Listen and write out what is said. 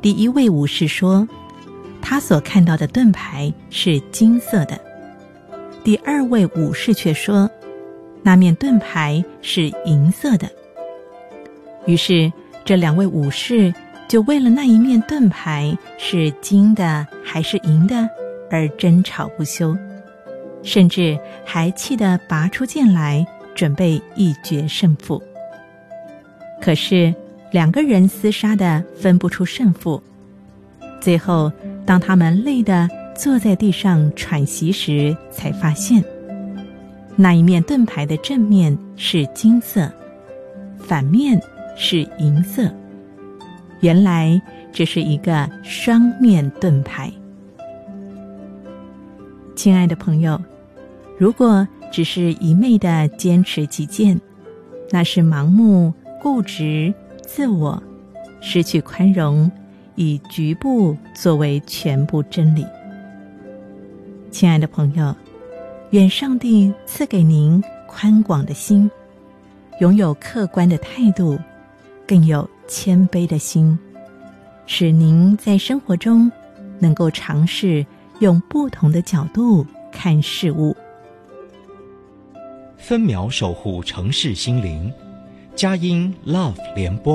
第一位武士说，他所看到的盾牌是金色的。第二位武士却说，那面盾牌是银色的。于是这两位武士就为了那一面盾牌是金的还是银的而争吵不休，甚至还气得拔出剑来，准备一决胜负。可是两个人厮杀的分不出胜负，最后当他们累得坐在地上喘息时，才发现那一面盾牌的正面是金色，反面是银色。原来这是一个双面盾牌。亲爱的朋友，如果只是一昧的坚持己见，那是盲目、固执、自我，失去宽容，以局部作为全部真理。亲爱的朋友，愿上帝赐给您宽广的心，拥有客观的态度，更有谦卑的心，使您在生活中能够尝试用不同的角度看事物。 分秒守护城市心灵，佳音 Love 联播。